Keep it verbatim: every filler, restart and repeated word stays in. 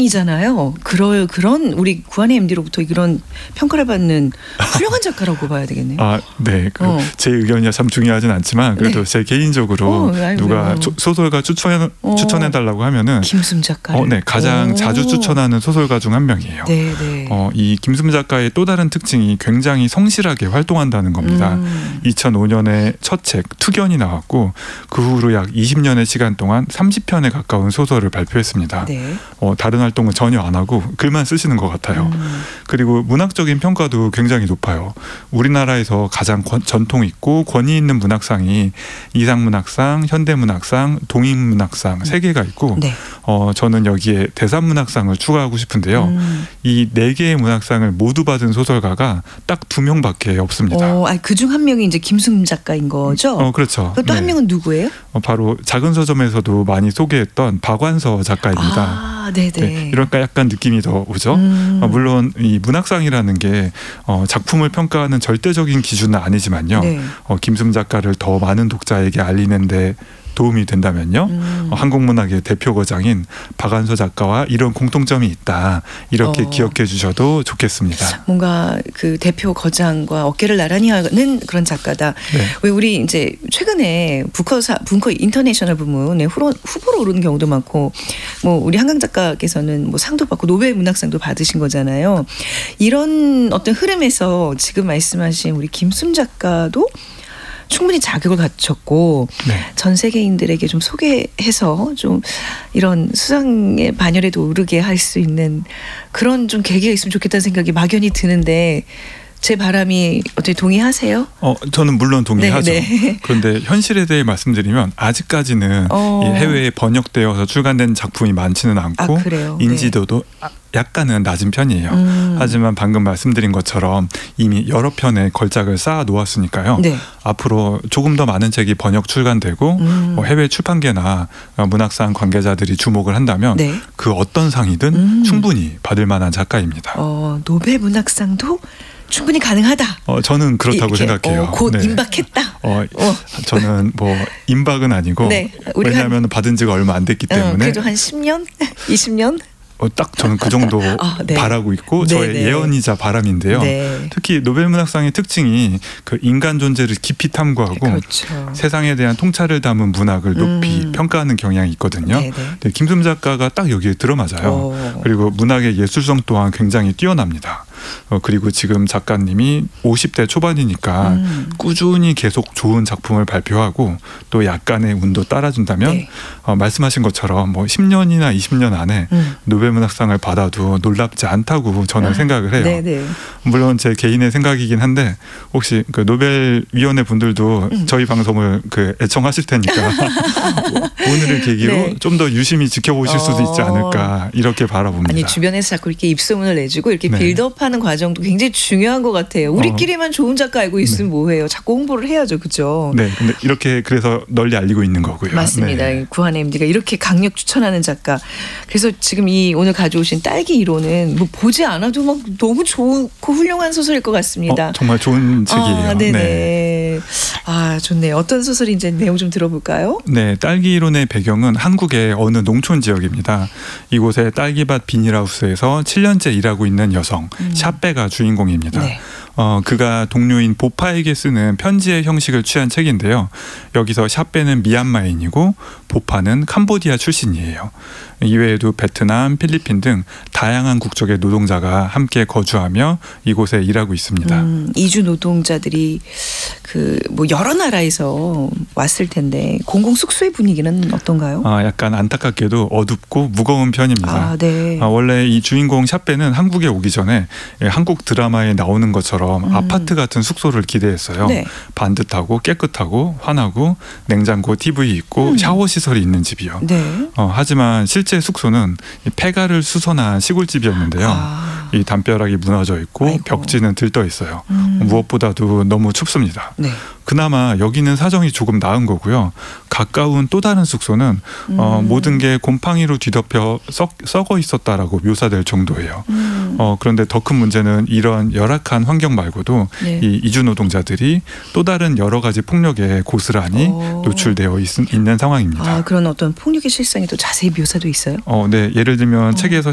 아니잖아요. 그럴 그런 우리 구한의 엠디로부터 이런 평가를 받는 훌륭한 작가라고 봐야 되겠네요. 아, 네. 그 어. 제 의견이 참 중요하진 않지만 그래도 네. 제 개인적으로 어, 아이고. 누가 조, 소설가 추천해 어. 추천해 달라고 하면은 김숨 작가. 어, 네, 가장 오. 자주 추천하는 소설가 중 한 명이에요. 네, 네. 어, 이 김숨 작가의 또 다른 특징이 굉장히 성실하게 활동한다는 겁니다. 음. 이천오 년에 첫 책 투견이 나왔고 그 후로 약 이십 년의 시간 동안 삼십 편에 가까운 소설을 발표했습니다. 네. 어, 다른 활동은 전혀 안 하고 글만 쓰시는 것 같아요. 음. 그리고 문학적인 평가도 굉장히 높아요. 우리나라에서 가장 권, 전통 있고 권위 있는 문학상이 이상문학상, 현대문학상, 동인문학상 세 개가 있고 네. 어, 저는 여기에 대산문학상을 추가하고 싶은데요. 음. 이 네 개의 문학상을 모두 받은 소설가가 딱 두 명밖에 없습니다. 어, 아니, 그중 한 명이 이제 김숨 작가인 거죠? 어, 그렇죠. 또 한 네. 명은 누구예요? 어, 바로 작은 서점에서도 많이 소개했던 박완서 작가입니다. 아, 네네. 네, 이러니까 약간 느낌이 더 오죠. 음. 어, 물론 이 문학상이라는 게 어, 작품을 평가하는 절대적인 기준은 아니지만요. 네. 어, 김숨 작가를 더 많은 독자에게 알리는데 도움이 된다면요. 음. 어, 한국 문학의 대표 거장인 박완서 작가와 이런 공통점이 있다. 이렇게 어. 기억해 주셔도 좋겠습니다. 뭔가 그 대표 거장과 어깨를 나란히 하는 그런 작가다. 네. 왜 우리 이제 최근에 부커사 부커 인터내셔널 부문에 후보, 후보로 오르는 경우도 많고, 뭐 우리 한강 작가께서는 뭐 상도 받고 노벨 문학상도 받으신 거잖아요. 이런 어떤 흐름에서 지금 말씀하신 우리 김숨 작가도 충분히 자격을 갖췄고 네. 전 세계인들에게 좀 소개해서 좀 이런 수상의 반열에도 오르게 할 수 있는 그런 좀 계기가 있으면 좋겠다는 생각이 막연히 드는데 제 바람이 어떻게 동의하세요? 어, 저는 물론 동의하죠. 네, 네. 그런데 현실에 대해 말씀드리면 아직까지는 어. 이 해외에 번역되어서 출간된 작품이 많지는 않고 아, 그래요? 인지도도 네. 약간은 낮은 편이에요. 음. 하지만 방금 말씀드린 것처럼 이미 여러 편의 걸작을 쌓아 놓았으니까요. 네. 앞으로 조금 더 많은 책이 번역 출간되고 음. 뭐 해외 출판계나 문학상 관계자들이 주목을 한다면 네. 그 어떤 상이든 음. 충분히 받을 만한 작가입니다. 어, 노벨 문학상도 충분히 가능하다. 어, 저는 그렇다고 생각해요. 어, 곧 네. 임박했다. 어, 어. 저는 뭐 임박은 아니고 네. 왜냐하면 한, 받은 지가 얼마 안 됐기 때문에. 어, 그래도 한 십 년? 이십 년? 어, 딱 저는 그 정도 아, 네. 바라고 있고 저의 네, 네. 예언이자 바람인데요. 네. 특히 노벨문학상의 특징이 그 인간 존재를 깊이 탐구하고 그렇죠. 세상에 대한 통찰을 담은 문학을 높이 음. 평가하는 경향이 있거든요. 네, 네. 김숨 작가가 딱 여기에 들어맞아요. 오. 그리고 문학의 예술성 또한 굉장히 뛰어납니다. 어, 그리고 지금 작가님이 오십 대 초반이니까 음. 꾸준히 계속 좋은 작품을 발표하고 또 약간의 운도 따라준다면 네. 어, 말씀하신 것처럼 뭐 십 년이나 이십 년 안에 음. 노벨문학상을 받아도 놀랍지 않다고 저는 아, 생각을 해요. 네네. 물론 제 개인의 생각이긴 한데 혹시 그 노벨위원회 분들도 음. 저희 방송을 그 애청하실 테니까 오늘을 계기로 네. 좀 더 유심히 지켜보실 어. 수도 있지 않을까 이렇게 바라봅니다. 아니 주변에서 자꾸 이렇게 입소문을 내주고 이렇게 네. 빌드업하는 과정도 굉장히 중요한 것 같아요. 우리끼리만 어. 좋은 작가 알고 있으면 네. 뭐해요. 자꾸 홍보를 해야죠. 그렇죠? 네. 근데 이렇게 그래서 널리 알리고 있는 거고요. 맞습니다. 네. 구한의 엠디가 이렇게 강력 추천하는 작가. 그래서 지금 이 오늘 가져오신 딸기 일 호는 뭐 보지 않아도 막 너무 좋고 훌륭한 소설일 것 같습니다. 어, 정말 좋은 책이에요. 아, 네네. 네. 아 좋네요. 어떤 소설인지 내용 좀 들어볼까요? 네. 딸기 이론의 배경은 한국의 어느 농촌 지역입니다. 이곳에 딸기밭 비닐하우스에서 칠 년째 일하고 있는 여성 음. 샤베가 주인공입니다. 네. 어, 그가 동료인 보파에게 쓰는 편지의 형식을 취한 책인데요. 여기서 샤베는 미얀마인이고 보파는 캄보디아 출신이에요. 이외에도 베트남, 필리핀 등 다양한 국적의 노동자가 함께 거주하며 이곳에 일하고 있습니다. 음, 이주 노동자들이 그 뭐 여러 나라에서 왔을 텐데 공공 숙소의 분위기는 어떤가요? 아, 약간 안타깝게도 어둡고 무거운 편입니다. 아, 네. 아, 원래 이 주인공 샤베는 한국에 오기 전에 한국 드라마에 나오는 것처럼 음. 아파트 같은 숙소를 기대했어요. 네. 반듯하고 깨끗하고 환하고 냉장고, 티비 있고 음. 샤워 시설이 있는 집이요. 네. 어, 하지만 실제 숙소는 폐가를 수선한 시골집이었는데요. 아. 이 담벼락이 무너져 있고 아이고. 벽지는 들떠 있어요. 음. 무엇보다도 너무 춥습니다. 네. 그나마 여기는 사정이 조금 나은 거고요. 가까운 또 다른 숙소는 음. 어, 모든 게 곰팡이로 뒤덮여 썩, 썩어 있었다라고 묘사될 정도예요. 음. 어, 그런데 더 큰 문제는 이런 열악한 환경 말고도 네. 이 이주 노동자들이 또 다른 여러 가지 폭력에 고스란히 오. 노출되어 있, 있는 상황입니다. 아, 그런 어떤 폭력의 실상이 또 자세히 묘사도 있어요? 어, 네. 예를 들면 어. 책에서